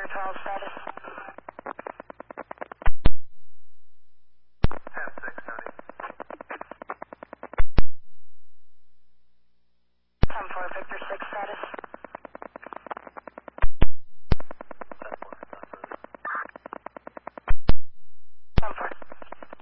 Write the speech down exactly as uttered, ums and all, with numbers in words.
twelve status. ten six, Tony. ten four, Victor six status.